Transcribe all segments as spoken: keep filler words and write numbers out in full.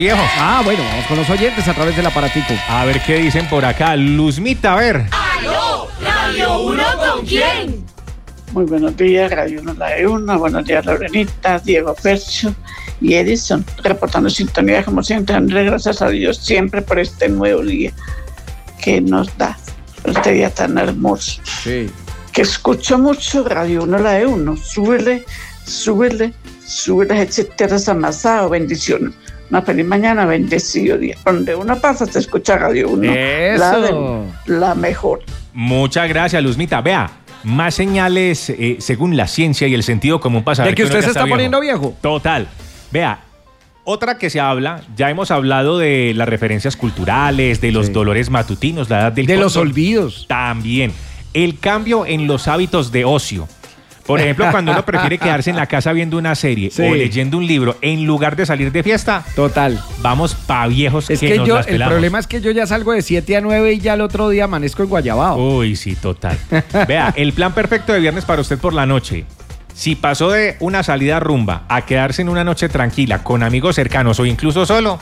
Viejo. Ah, bueno, vamos con los oyentes a través del aparatico. A ver qué dicen por acá. Luzmita, a ver. ¡Aló! ¿Radio uno con quién? Muy buenos días, Radio uno, la de uno. Buenos días, Laurenita, Diego Percho y Edison. Reportando sintonía, como siempre, Andrés, gracias a Dios siempre por este nuevo día que nos da. Este día tan hermoso. Sí. Que escucho mucho Radio uno, la de uno. Súbele, súbele, súbele ese tierras amasado. Bendiciones. Una feliz mañana, bendecido día. Donde uno pasa, se escucha Radio uno. Eso. La, de, la mejor. Muchas gracias, Luzmita. Vea, más señales eh, según la ciencia y el sentido común para saber ¿De que usted uno se ya está viejo. poniendo viejo? Total. Vea, otra que se habla, ya hemos hablado de las referencias culturales, de los Sí. dolores matutinos, la edad del De los cóndor. olvidos. También. El cambio en los hábitos de ocio. Por ejemplo, cuando uno prefiere quedarse en la casa viendo una serie Sí. o leyendo un libro en lugar de salir de fiesta, Total. vamos pa' viejos Es que, que nos yo, las el pelamos. problema es que yo ya salgo de siete a nueve y ya el otro día amanezco en Guayabao. Uy, sí, total. Vea, el plan perfecto de viernes para usted por la noche. Si pasó de una salida rumba a quedarse en una noche tranquila con amigos cercanos o incluso solo,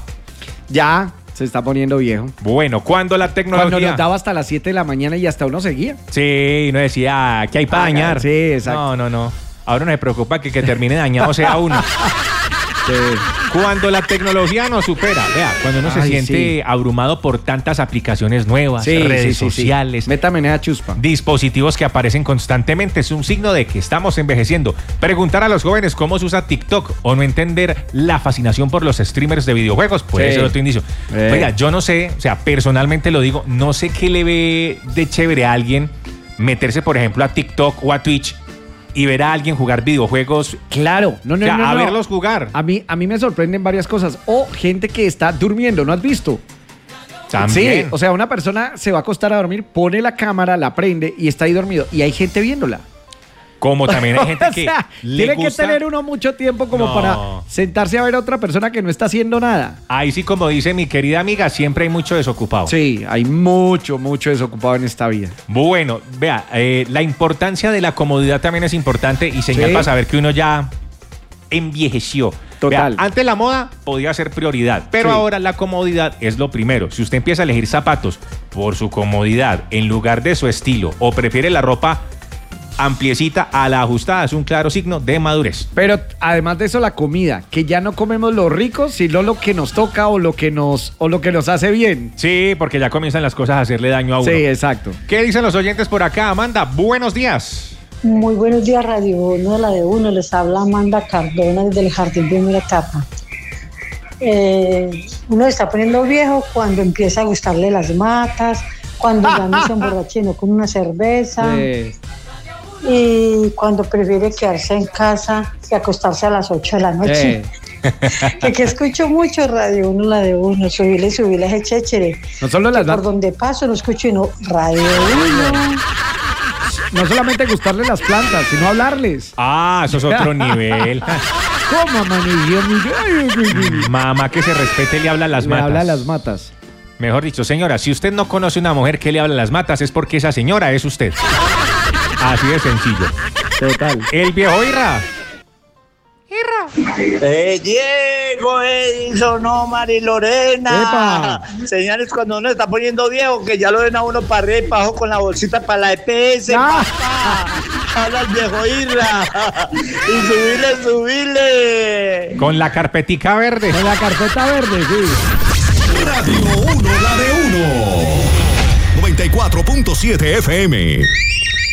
Ya se está poniendo viejo. bueno, cuando la tecnología... Cuando nos daba hasta las siete de la mañana y hasta uno seguía. Sí, no decía que hay para Ah, dañar. sí, exacto. No, no, no. Ahora no se preocupa que que termine dañado sea uno. Sí. Cuando la tecnología nos supera, vea, cuando uno se Ay, siente sí. abrumado por tantas aplicaciones nuevas, Sí, redes sí, sí, sí. sociales, Métame en esa chuspa. dispositivos que aparecen constantemente, es un signo de que estamos envejeciendo. Preguntar a los jóvenes cómo se usa TikTok o no entender la fascinación por los streamers de videojuegos puede Sí. ser otro indicio. Eh. Oiga, yo no sé, o sea, personalmente lo digo, no sé qué le ve de chévere a alguien meterse, por ejemplo, a TikTok o a Twitch y ver a alguien jugar videojuegos. Claro, no, no, O sea, no, a no. verlos jugar. A mí, a mí me sorprenden varias cosas. O gente que está durmiendo, ¿no has visto? También. Sí, o sea, una persona se va a acostar a dormir, pone la cámara, la prende y está ahí dormido. Y hay gente viéndola. Como también hay gente O que sea, le tiene gusta. que tener uno mucho tiempo como No. para sentarse a ver a otra persona que no está haciendo nada. Ahí sí, como dice mi querida amiga, siempre hay mucho desocupado. Sí, hay mucho, mucho desocupado en esta vida. Bueno, vea, eh, la importancia de la comodidad también es importante y señal Sí. para saber que uno ya envejeció. Total. Vea, antes la moda podía ser prioridad, pero Sí. ahora la comodidad es lo primero. Si usted empieza a elegir zapatos por su comodidad en lugar de su estilo o prefiere la ropa ampliecita a la ajustada, es un claro signo de madurez. Pero además de eso, la comida, que ya no comemos lo rico, sino lo que nos toca o lo que nos, o lo que nos hace bien. Sí, porque ya comienzan las cosas a hacerle daño a uno. Sí, exacto. ¿Qué dicen los oyentes por acá, Amanda? Buenos días. Muy buenos días, Radio uno, la de uno. Les habla Amanda Cardona desde el Jardín Primera Etapa. Eh, uno se está poniendo viejo cuando empieza a gustarle las matas, cuando ya no se emborracha y no con una cerveza, Sí. y cuando prefiere quedarse en casa y acostarse a las ocho de la noche. Sí. Que, que escucho mucho Radio uno, la de uno. Subirle, subirle ese chéchere. No solo las Que por matas. donde paso no escucho y no Radio uno. No solamente gustarle las plantas, sino hablarles. Ah, eso es otro nivel. ¿Cómo amaneció mi Mamá que se respete y le habla a las Le matas. habla a las matas. Mejor dicho, señora, si usted no conoce una mujer que le habla a las matas es porque esa señora es usted. Así de sencillo. Total. El viejo Irra. Eh, Diego, Edison, Omar y Lorena. ¡Epa! Señales, cuando uno está poniendo viejo, que ya lo ven a uno para arriba y para abajo con la bolsita para la E P S. Ah. Papá. Habla el viejo Irra. Y subirle, subirle. Con la carpetica verde. Con la carpeta verde, sí. Radio uno, la de uno. noventa y cuatro punto siete F M.